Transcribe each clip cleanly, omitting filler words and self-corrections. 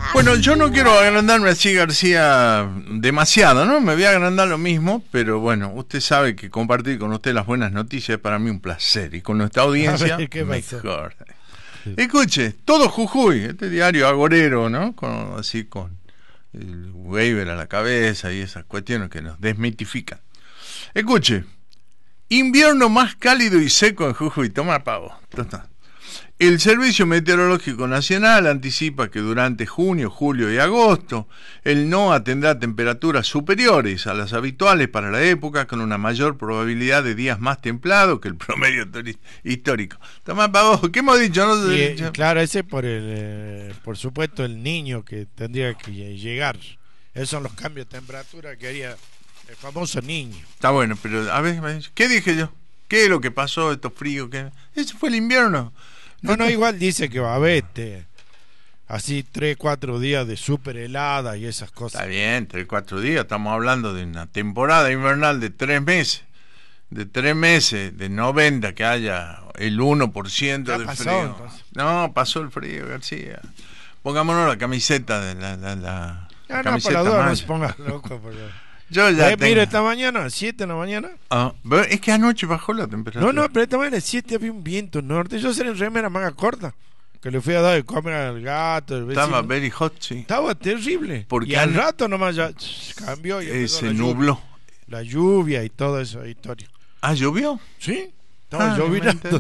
Bueno, yo no quiero agrandarme así, García, demasiado, ¿no? Me voy a agrandar lo mismo, pero bueno, usted sabe que compartir con usted las buenas noticias es para mí un placer, y con nuestra audiencia, ver, ¿qué pasó? mejor. Escuche, todo Jujuy, este diario agorero, ¿no? Así con el Weber a la cabeza y esas cuestiones que nos desmitifican. Escuche, invierno más cálido y seco en Jujuy, toma pavo. El Servicio Meteorológico Nacional anticipa que durante junio, julio y agosto el NOA tendrá temperaturas superiores a las habituales para la época, con una mayor probabilidad de días más templados que el promedio histórico. Tomá para vos, ¿qué hemos dicho? ¿No? Claro, ese por supuesto el niño que tendría que llegar. Esos son los cambios de temperatura que haría el famoso niño. Está bueno, pero a ver, ¿qué dije yo? ¿Qué es lo que pasó, estos fríos? Ese fue el invierno. No, igual dice que va a haber así 3-4 días de super helada y esas cosas. Está bien, 3-4 días, estamos hablando de una temporada invernal de 3 meses. De 3 meses, de 90, que haya el 1% de pasó, frío. entonces. No, pasó el frío, García. Pongámonos la camiseta de la por la duda no se ponga loco. Yo ya mira, esta mañana, 7 de la mañana. Es que anoche bajó la temperatura. No, pero esta mañana 7 había un viento norte. Yo seré en remera manga corta, que le fui a dar de comer al gato. Estaba very hot, sí. Estaba terrible. Porque y al rato nomás ya cambió. Y se nubló. La lluvia y toda esa historia. ¿Ah, llovió? Sí, estaba lloviendo.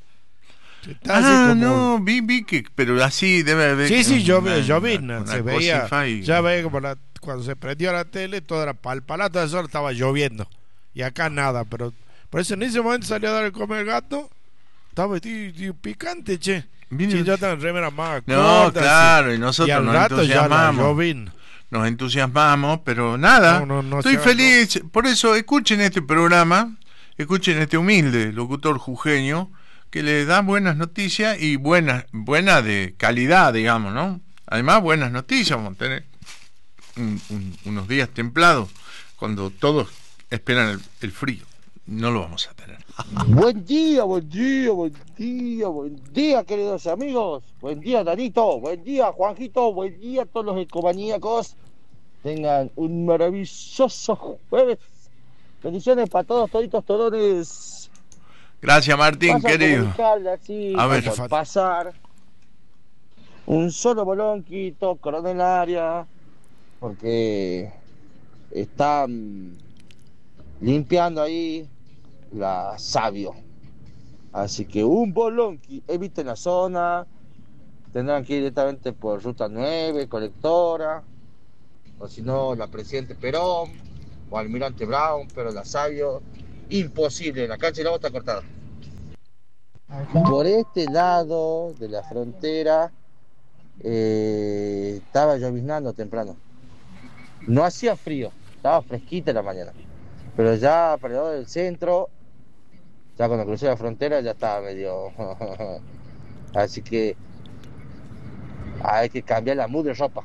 No, vi que, pero así debe haber. Sí, llovina. Se veía, y... ya veía como cuando se prendió la tele, todo era palpalato, eso estaba lloviendo. Y acá nada, pero por eso en ese momento salió a dar el comer al gato. Estaba picante, che. Sí, yo estaba en remera más no, corta, claro, así. Y nosotros y al nos rato entusiasmamos. Nos entusiasmamos, pero nada. No estoy feliz. Por eso, escuchen este programa, escuchen este humilde locutor jujeño que le da buenas noticias y buenas de calidad, digamos, ¿no? Además, buenas noticias. Vamos a tener unos días templados cuando todos esperan el frío. No lo vamos a tener. Buen día, queridos amigos. Buen día, Danito. Buen día, Juanjito. Buen día a todos los ecomaníacos. Tengan un maravilloso jueves. Bendiciones para todos, toditos, torones. Gracias, Martín, querido. A ver, pasar un solo bolonquito, coronaria, porque están limpiando ahí la Sabio. Así que un bolonqui, eviten la zona, tendrán que ir directamente por ruta 9, colectora, o si no, la Presidente Perón, o Almirante Brown, pero la Sabio, imposible, la cancha de la está cortada. Por este lado de la frontera estaba lloviznando temprano. No hacía frío, estaba fresquita en la mañana. Pero ya alrededor del centro, ya cuando crucé la frontera ya estaba medio... Así que hay que cambiar la mood de ropa.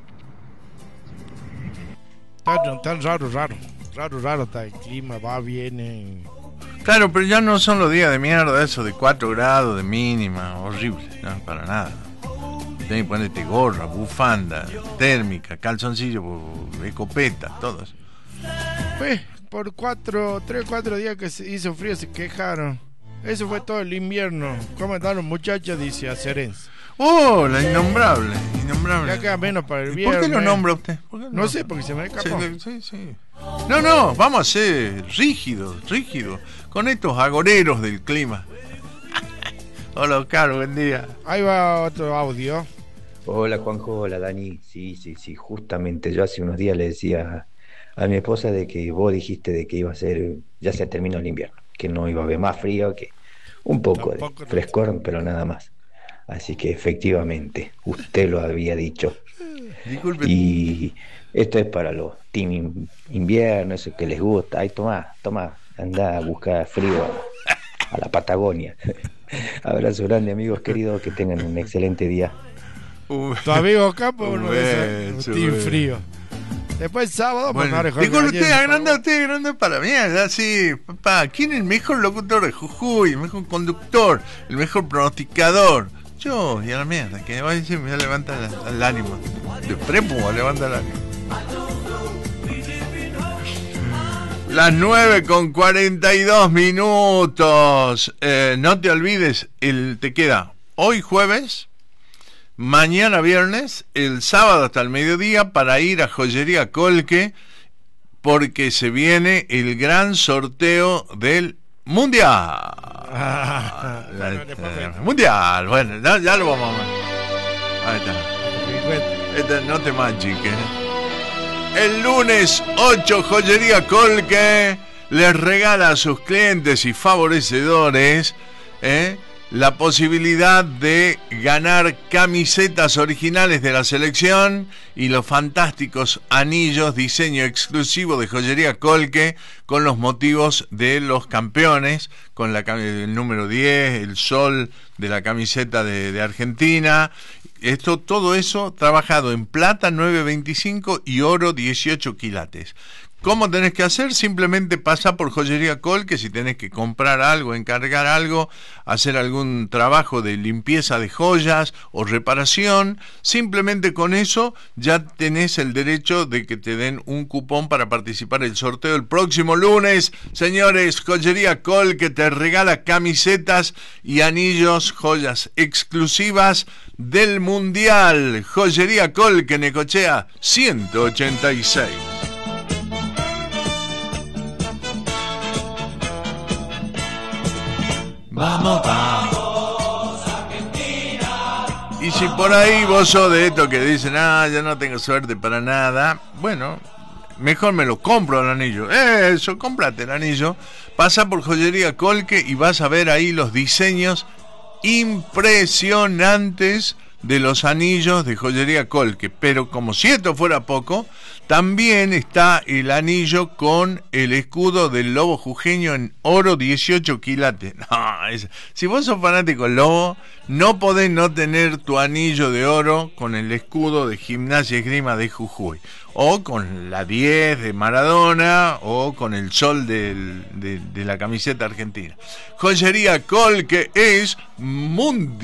Tan raro está el clima, va, viene. Claro, pero ya no son los días de mierda, eso de 4 grados de mínima, horrible, no, para nada. Tenés que ponerte gorra, bufanda, térmica, calzoncillo, escopeta, todo eso. Pues, por 3-4 días que se hizo frío se quejaron. Eso fue todo el invierno. ¿Cómo están los muchachos? Dice a Cerenza. Oh, la innombrable. Ya queda menos para el viernes. ¿Por qué lo nombra usted? No sé, porque se me escapó. Sí. No, vamos a ser rígidos, con estos agoreros del clima. Hola, Oscar, buen día. Ahí va otro audio. Hola, Juanjo, hola, Dani. Sí, justamente yo hace unos días le decía a mi esposa de que vos dijiste de que iba a ser, ya se terminó el invierno, que no iba a haber más frío, que un poco de frescor, pero nada más. Así que efectivamente, usted lo había dicho. Disculpe. Y esto es para los team invierno, eso que les gusta. Ay, toma, anda a buscar frío a la Patagonia. Abrazo grande, amigos queridos, que tengan un excelente día. Tu amigo Campo, un team frío. Después sábado, bueno, disculpe, usted agranda para mí, así, papá. ¿Quién es el mejor locutor de Jujuy? El mejor conductor, el mejor pronosticador. Yo, y a la mierda, que va a decir, me va a levantar el ánimo. De prépumo, levanta la... Las 9:42. No te olvides, te queda hoy jueves, mañana viernes, el sábado hasta el mediodía para ir a Joyería Colque, porque se viene el gran sorteo del Mundial. Mundial, bueno, ya lo vamos a... Ahí está. No te manchiques. El lunes 8, Joyería Colque les regala a sus clientes y favorecedores la posibilidad de ganar camisetas originales de la selección y los fantásticos anillos diseño exclusivo de Joyería Colque con los motivos de los campeones, con el número 10, el sol de la camiseta de Argentina. Todo eso trabajado en plata 9.25 y oro 18 quilates. ¿Cómo tenés que hacer? Simplemente pasa por Joyería Colque si tenés que comprar algo, encargar algo, hacer algún trabajo de limpieza de joyas o reparación. Simplemente con eso ya tenés el derecho de que te den un cupón para participar en el sorteo el próximo lunes. Señores, Joyería Colque te regala camisetas y anillos, joyas exclusivas del Mundial. Joyería Colque, Necochea 186. Vamos, Argentina. Y si por ahí vos sos de estos que dicen, yo no tengo suerte para nada, bueno, mejor me lo compro el anillo. Eso, cómprate el anillo. Pasa por Joyería Colque y vas a ver ahí los diseños impresionantes de los anillos de Joyería Colque. Pero como si esto fuera poco, también está el anillo con el escudo del Lobo jujeño en oro 18 quilates. Si vos sos fanático del Lobo, no podés no tener tu anillo de oro con el escudo de Gimnasia y Esgrima de Jujuy, o con la 10 de Maradona, o con el sol de la camiseta argentina. Joyería Colque es mundial.